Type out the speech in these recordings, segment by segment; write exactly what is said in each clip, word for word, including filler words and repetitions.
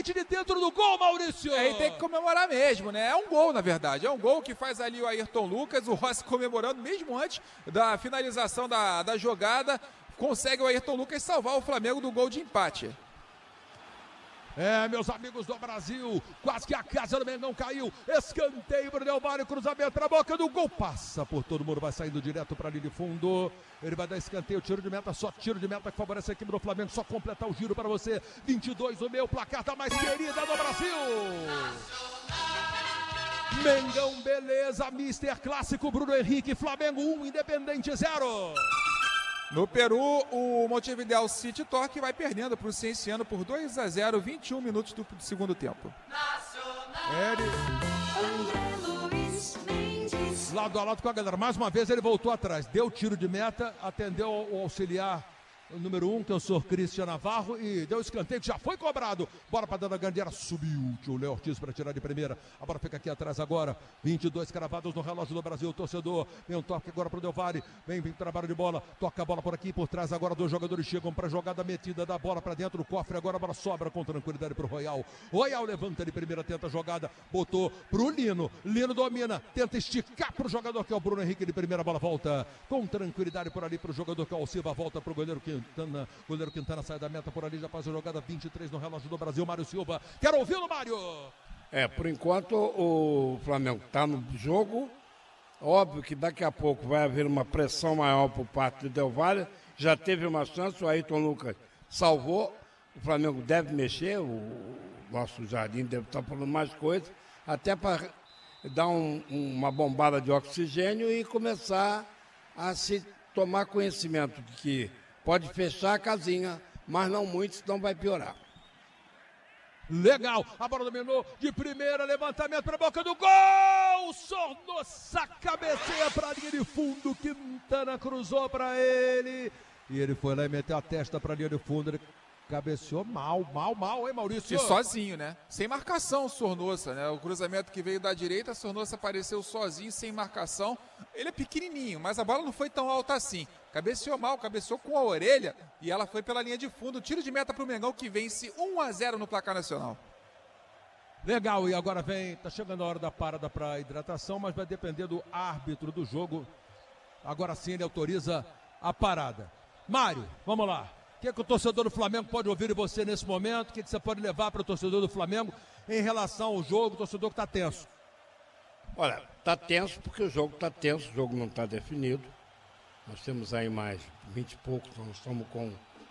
frente de dentro do gol, Maurício. É, e tem que comemorar mesmo, né? É um gol, na verdade. É um gol que faz ali o Ayrton Lucas, o Rossi comemorando mesmo antes da finalização da, da jogada. Consegue o Ayrton Lucas salvar o Flamengo do gol de empate. É, meus amigos do Brasil, quase que a casa do Mengão caiu. Escanteio para o Del Valle, cruzamento na boca do gol. Passa por todo mundo, vai saindo direto para a linha de fundo. Ele vai dar escanteio, tiro de meta, só tiro de meta que favorece a equipe do Flamengo. Só completar o giro para você. vinte e dois, o meu placar da mais querida do Brasil. Mengão, beleza, mister Clássico, Bruno Henrique, Flamengo um, Independente zero. No Peru, o Montevideo City Torque vai perdendo para o Cienciano por dois a zero, vinte e um minutos do segundo tempo. Ele... Lado a lado com a galera. Mais uma vez ele voltou atrás. Deu tiro de meta, atendeu o auxiliar o número um, que é o senhor Cristian Navarro, e deu escanteio que já foi cobrado. Bola para dentro da grande área, subiu o tio Léo Ortiz para tirar de primeira. A bola fica aqui atrás agora. vinte e dois cravados no relógio do Brasil. O torcedor vem um toque agora para o Del Valle. Vem, vem trabalho de bola. Toca a bola por aqui, por trás agora. Dois jogadores chegam para a jogada metida da bola para dentro do cofre. Agora a bola sobra com tranquilidade para o Royal. Royal levanta de primeira, tenta a jogada. Botou para o Lino. Lino domina, tenta esticar para o jogador que é o Bruno Henrique de primeira. Bola volta com tranquilidade por ali para o jogador que é o Alciba. Volta para o goleiro que Quintana, goleiro Quintana sai da meta por ali, já faz a jogada. Vinte e três no relógio do Brasil, Mário Silva. Quero ouvi-lo, Mário! É, por enquanto o Flamengo está no jogo. Óbvio que daqui a pouco vai haver uma pressão maior por parte do Del Valle. Já teve uma chance, o Ayrton Lucas salvou. O Flamengo deve mexer, o nosso Jardim deve estar falando mais coisas, até para dar um, uma bombada de oxigênio e começar a se tomar conhecimento de que pode fechar a casinha, mas não muito, senão vai piorar. Legal, a bola dominou de primeira, levantamento para a boca do gol! Sornosa cabeceia para a linha de fundo, Quintana cruzou para ele, e ele foi lá e meteu a testa para a linha de fundo, ele cabeceou mal, mal, mal, hein, Maurício? E sozinho, né? Sem marcação, o Sornosa, né? O cruzamento que veio da direita, o Sornosa apareceu sozinho, sem marcação. Ele é pequenininho, mas a bola não foi tão alta assim. Cabeceou mal, cabeceou com a orelha e ela foi pela linha de fundo. Tiro de meta para o Mengão, que vence um a zero no placar nacional. Legal, e agora vem, tá chegando a hora da parada para hidratação, mas vai depender do árbitro do jogo. Agora sim ele autoriza a parada. Mário, vamos lá. O que, é que o torcedor do Flamengo pode ouvir de você nesse momento? O que, é que você pode levar para o torcedor do Flamengo em relação ao jogo, o torcedor que está tenso? Olha, está tenso porque o jogo está tenso, o jogo não está definido. Nós temos aí mais vinte e poucos, nós estamos com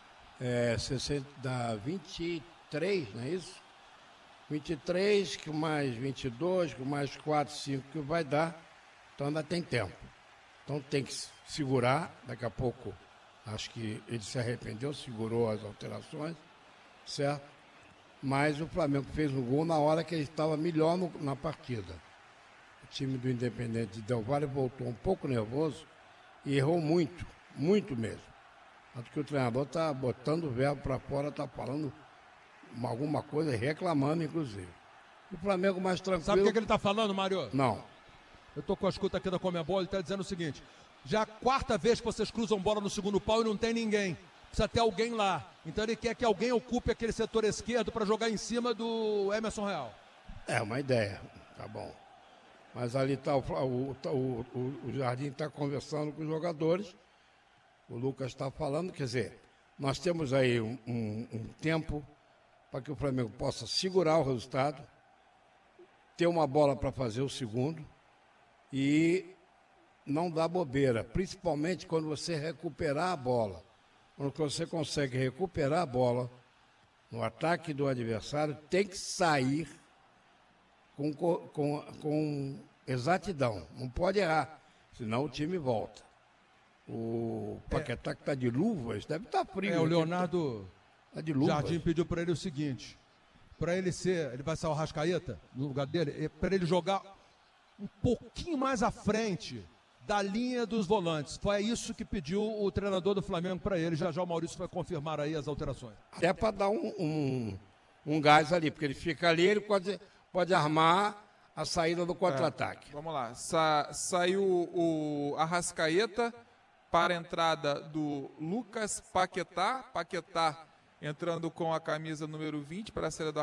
é, sessenta, dá vinte e três, não é isso? vinte e três, que mais vinte e dois, que mais quatro, cinco que vai dar, então ainda tem tempo. Então tem que segurar, daqui a pouco. Acho que ele se arrependeu, segurou as alterações, certo? Mas o Flamengo fez um gol na hora que ele estava melhor no, na partida. O time do Independente de Del Valle voltou um pouco nervoso e errou muito, muito mesmo. Acho que o treinador está botando o verbo para fora, está falando alguma coisa, reclamando inclusive. O Flamengo mais tranquilo... Sabe o que, que ele está falando, Mário? Não. Eu estou com a escuta aqui da Comebol, ele está dizendo o seguinte... Já a quarta vez que vocês cruzam bola no segundo pau e não tem ninguém. Precisa ter alguém lá. Então ele quer que alguém ocupe aquele setor esquerdo para jogar em cima do Emerson Real. É uma ideia, tá bom. Mas ali está o, o, o, o Jardim está conversando com os jogadores. O Lucas está falando, quer dizer, nós temos aí um, um, um tempo para que o Flamengo possa segurar o resultado, ter uma bola para fazer o segundo e não dá bobeira, principalmente quando você recuperar a bola. Quando você consegue recuperar a bola no ataque do adversário, tem que sair com, com, com exatidão. Não pode errar, senão o time volta. O Paquetá que está de luvas, deve estar tá frio. É, o Leonardo tá de luvas. Jardim pediu para ele o seguinte, para ele ser, ele vai sair o Arrascaeta no lugar dele, para ele jogar um pouquinho mais à frente da linha dos volantes. Foi isso que pediu o treinador do Flamengo para ele. Já já o Maurício vai confirmar aí as alterações. Até para dar um, um, um gás ali, porque ele fica ali, ele pode, pode armar a saída do contra-ataque. É, vamos lá. Sa- saiu o Arrascaeta para a entrada do Lucas Paquetá. Paquetá entrando com a camisa número vinte para a saída do